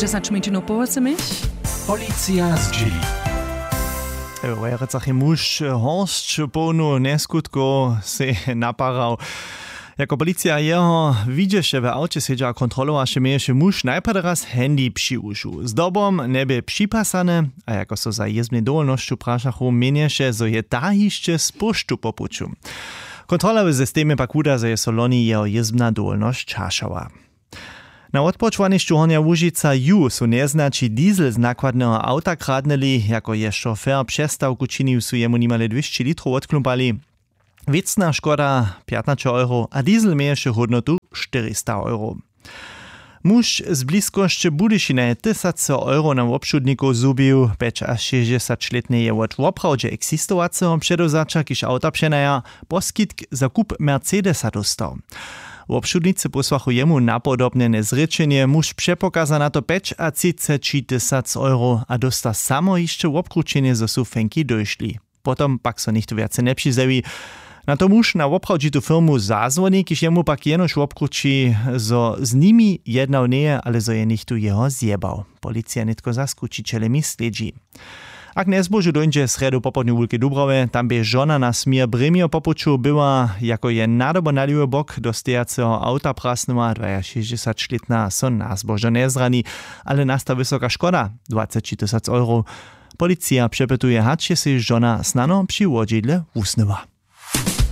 10 minut połowy myś? Policja z G. W Wejrecach je muž horšč polnu neskutko se naparał. Jako policja jeho widzieše w aucie siedział kontrolowaše mieješe muž najprv raz handy přiužu. Z dobom nebe připasane, a jako so za jezbnej dowolnošću prašachu mienieše, zo je tahišće spušću popuču. Kontrola w systemie pak uda, że je soloni jeho jezbna dowolność čašała. Na odpočwanišću Hornja Łužica ju su neznači diesel z nakładnego auta kradneli, jako je šofer přestawku činił su jemu nimale 200 litrów odklumpali. Věcna škoda 15 euro, a diesel mieješe hodnotu 400 euro. Muž z bliskošće Budyšine 1000 euro na obšudniku zubił, peč až 60-letny je od woprawdźe eksistowacego předozača, kiž auta přenaja, poskitk za kup Mercedesa dostał. W obšudnicy posłachu jemu napodobne nezrečenie, muž přepokaza na to 35 000 euro a dosta samo jeszcze obkručenie, zo su fenki dojšli. Potom pak so nichto viace nepřizewi. Na to muž na woprawdźitu firmu zazwoni, kiž jemu pak jenož obkruči, zo z nimi jednał nie, ale zo je nichto jeho zjebał. Policja nitko za skučitelemi sledzi. Ak nezbožu dojdzie sredu popodniu Wulke Dubrowe, tam by żona na smier Bremio popuču była, jako je nadobo na liwy bok do stejacego auta prasnęła 62-letna son nazbožo nezrani, ale nasta wysoka szkoda 20 000 euro. Policja przepytuje, hač je si żona snano przy łodzidle usnyła.